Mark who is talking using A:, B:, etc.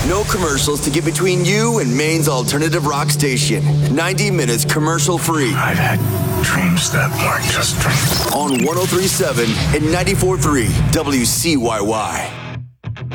A: No commercials to get between you and Maine's alternative rock station. 90 minutes commercial free.
B: I've had dreams that weren't just dreams.
A: On 103.7 and 94.3 WCYY.